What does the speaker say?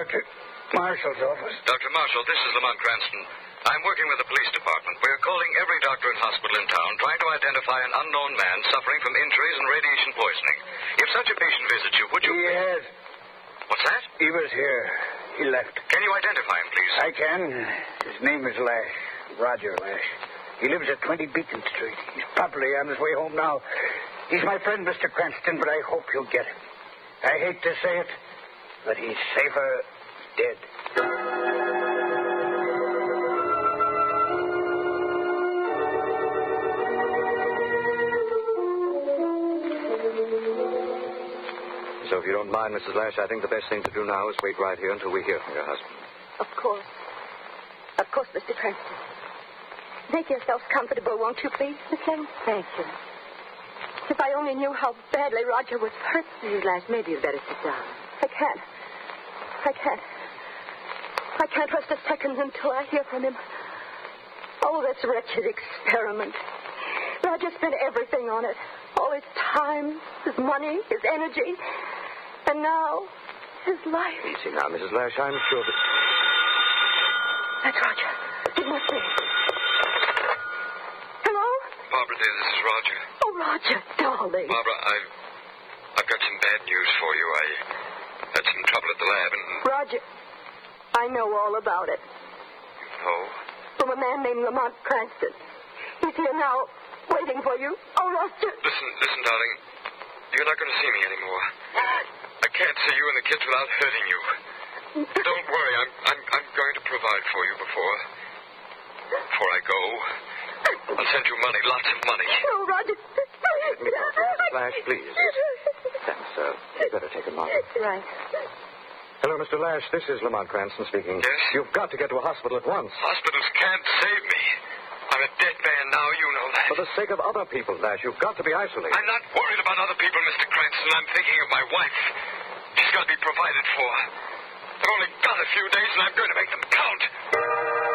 Dr. Marshall's office. Dr. Marshall, this is Lamont Cranston. I'm working with the police department. We're calling every doctor and hospital in town trying to identify an unknown man suffering from injuries and radiation poisoning. If such a patient visits you, would you... Yes. What's that? He was here. He left. Can you identify him, please? I can. His name is Lash. Roger Lash. He lives at 20 Beacon Street. He's probably on his way home now. He's my friend, Mr. Cranston, but I hope you'll get him. I hate to say it, but he's safer dead. So if you don't mind, Mrs. Lash, I think the best thing to do now is wait right here until we hear from your husband. Of course. Of course, Mr. Cranston. Make yourselves comfortable, won't you, please, Miss Lane? Thank you. If I only knew how badly Roger was hurt. Mrs. Lash, maybe you'd better sit down. I can't. I can't rest a second until I hear from him. Oh, this wretched experiment. Roger spent everything on it. All his time, his money, his energy. And now, his life. Easy now, Mrs. Lash. I'm sure that... That's Roger. It must be. Hello? Barbara, dear, this is Roger. Oh, Roger, darling. Barbara, I've got some bad news for you. I had some trouble at the lab and... Roger, I know all about it. Oh? From a man named Lamont Cranston. He's here now, waiting for you. Oh, Roger. Listen, darling. You're not going to see me anymore. I can't see you and the kids without hurting you. Don't worry. I'm going to provide for you before I go. I'll send you money, lots of money. Oh, Roger. Mrs. Lash, please. Thanks, sir. You'd better take a moment. Right. Hello, Mr. Lash. This is Lamont Cranston speaking. Yes? You've got to get to a hospital at once. Hospitals can't save me. I'm a dead man now, you know that. For the sake of other people, Lash, you've got to be isolated. I'm not worried about other people, Mr. Cranston. I'm thinking of my wife. She's got to be provided for. I've only got a few days, and I'm going to make them count.